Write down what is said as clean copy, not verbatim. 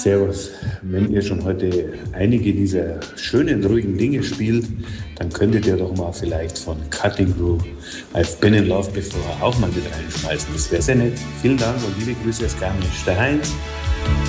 Servus. Wenn ihr schon heute einige dieser schönen, ruhigen Dinge spielt, dann könntet ihr doch mal vielleicht von Cutting Crew I've Been in Love Before auch mal mit reinschmeißen. Das wäre sehr nett. Vielen Dank und liebe Grüße aus Garmisch. Der Heinz.